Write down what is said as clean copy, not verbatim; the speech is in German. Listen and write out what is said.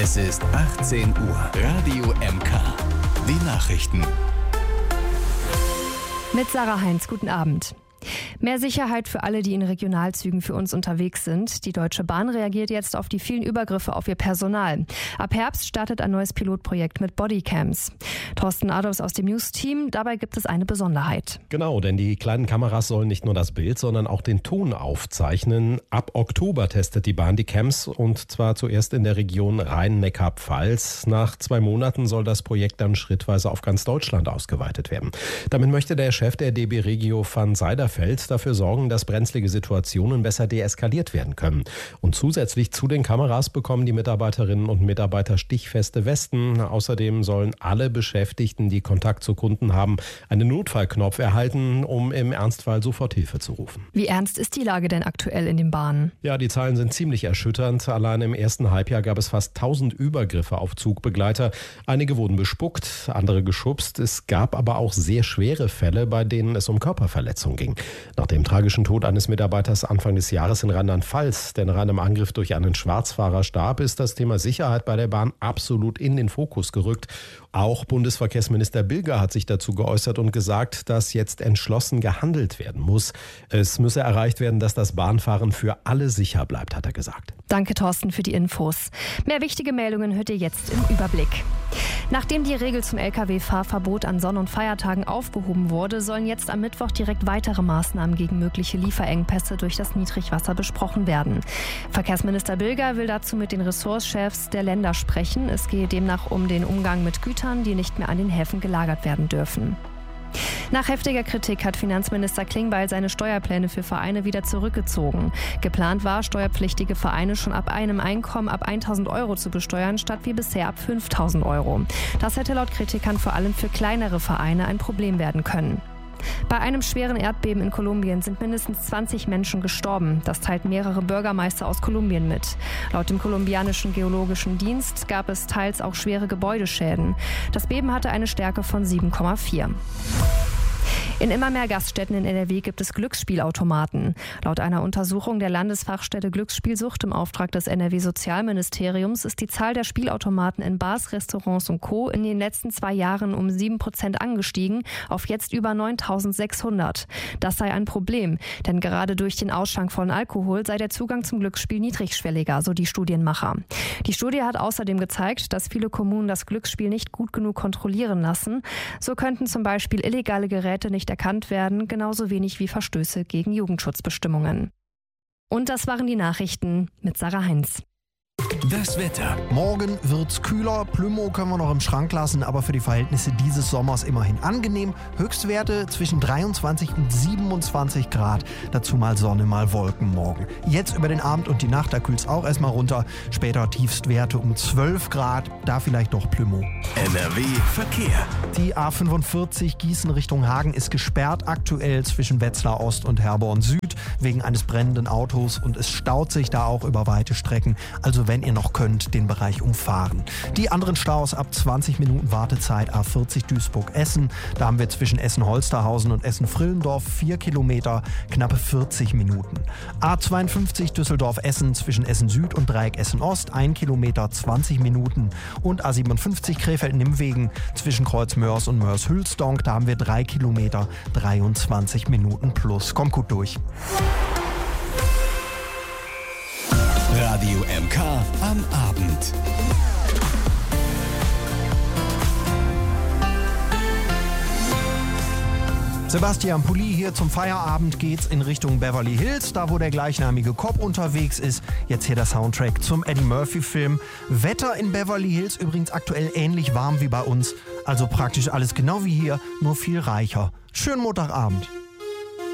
Es ist 18 Uhr. Radio MK. Die Nachrichten. Mit Sarah Heinz, guten Abend. Mehr Sicherheit für alle, die in Regionalzügen für uns unterwegs sind. Die Deutsche Bahn reagiert jetzt auf die vielen Übergriffe auf ihr Personal. Ab Herbst startet ein neues Pilotprojekt mit Bodycams. Thorsten Adolfs aus dem News-Team, dabei gibt es eine Besonderheit. Genau, denn die kleinen Kameras sollen nicht nur das Bild, sondern auch den Ton aufzeichnen. Ab Oktober testet die Bahn die Cams und zwar zuerst in der Region Rhein-Neckar-Pfalz. Nach 2 Monaten soll das Projekt dann schrittweise auf ganz Deutschland ausgeweitet werden. Damit möchte der Chef der DB Regio van Seiderfeld dafür sorgen, dass brenzlige Situationen besser deeskaliert werden können. Und zusätzlich zu den Kameras bekommen die Mitarbeiterinnen und Mitarbeiter stichfeste Westen. Außerdem sollen alle Beschäftigten, die Kontakt zu Kunden haben, einen Notfallknopf erhalten, um im Ernstfall Soforthilfe zu rufen. Wie ernst ist die Lage denn aktuell in den Bahnen? Ja, die Zahlen sind ziemlich erschütternd. Allein im ersten Halbjahr gab es fast 1000 Übergriffe auf Zugbegleiter. Einige wurden bespuckt, andere geschubst. Es gab aber auch sehr schwere Fälle, bei denen es um Körperverletzung ging. Nach dem tragischen Tod eines Mitarbeiters Anfang des Jahres in Rheinland-Pfalz, der nach einem Angriff durch einen Schwarzfahrer starb, ist das Thema Sicherheit bei der Bahn absolut in den Fokus gerückt. Auch Bundesverkehrsminister Bilger hat sich dazu geäußert und gesagt, dass jetzt entschlossen gehandelt werden muss. Es müsse erreicht werden, dass das Bahnfahren für alle sicher bleibt, hat er gesagt. Danke, Thorsten, für die Infos. Mehr wichtige Meldungen hört ihr jetzt im Überblick. Nachdem die Regel zum Lkw-Fahrverbot an Sonn- und Feiertagen aufgehoben wurde, sollen jetzt am Mittwoch direkt weitere Maßnahmen gegen mögliche Lieferengpässe durch das Niedrigwasser besprochen werden. Verkehrsminister Bilger will dazu mit den Ressortchefs der Länder sprechen. Es gehe demnach um den Umgang mit Gütern, die nicht mehr an den Häfen gelagert werden dürfen. Nach heftiger Kritik hat Finanzminister Klingbeil seine Steuerpläne für Vereine wieder zurückgezogen. Geplant war, steuerpflichtige Vereine schon ab einem Einkommen ab 1.000 Euro zu besteuern, statt wie bisher ab 5.000 Euro. Das hätte laut Kritikern vor allem für kleinere Vereine ein Problem werden können. Bei einem schweren Erdbeben in Kolumbien sind mindestens 20 Menschen gestorben. Das teilt mehrere Bürgermeister aus Kolumbien mit. Laut dem kolumbianischen Geologischen Dienst gab es teils auch schwere Gebäudeschäden. Das Beben hatte eine Stärke von 7,4. In immer mehr Gaststätten in NRW gibt es Glücksspielautomaten. Laut einer Untersuchung der Landesfachstelle Glücksspielsucht im Auftrag des NRW-Sozialministeriums ist die Zahl der Spielautomaten in Bars, Restaurants und Co. in den letzten 2 Jahren um 7% angestiegen, auf jetzt über 9.600. Das sei ein Problem, denn gerade durch den Ausschank von Alkohol sei der Zugang zum Glücksspiel niedrigschwelliger, so die Studienmacher. Die Studie hat außerdem gezeigt, dass viele Kommunen das Glücksspiel nicht gut genug kontrollieren lassen. So könnten zum Beispiel illegale Geräte nicht erkannt werden, genauso wenig wie Verstöße gegen Jugendschutzbestimmungen. Und das waren die Nachrichten mit Sarah Heinz. Das Wetter. Morgen wird's kühler, Plümo können wir noch im Schrank lassen, aber für die Verhältnisse dieses Sommers immerhin angenehm. Höchstwerte zwischen 23 und 27 Grad, dazu mal Sonne, mal Wolken morgen. Jetzt über den Abend und die Nacht, da kühlt's auch erstmal runter, später Tiefstwerte um 12 Grad, da vielleicht doch Plümo. NRW Verkehr. Die A45 Gießen Richtung Hagen ist gesperrt, aktuell zwischen Wetzlar Ost und Herborn Süd, wegen eines brennenden Autos und es staut sich da auch über weite Strecken, also wenn ihr noch könnt, den Bereich umfahren. Die anderen Staus ab 20 Minuten Wartezeit A40 Duisburg-Essen. Da haben wir zwischen Essen-Holsterhausen und Essen-Frillendorf 4 Kilometer, knappe 40 Minuten. A52 Düsseldorf-Essen zwischen Essen-Süd und Dreieck Essen-Ost 1 Kilometer, 20 Minuten. Und A57 Krefeld-Nimwegen zwischen Kreuz-Mörs und Mörs-Hülsdonk. Da haben wir 3 Kilometer, 23 Minuten plus. Kommt gut durch. Radio MK am Abend. Sebastian Pulli hier zum Feierabend geht's in Richtung Beverly Hills, da wo der gleichnamige Cop unterwegs ist. Jetzt hier der Soundtrack zum Eddie Murphy-Film. Wetter in Beverly Hills übrigens aktuell ähnlich warm wie bei uns. Also praktisch alles genau wie hier, nur viel reicher. Schönen Montagabend.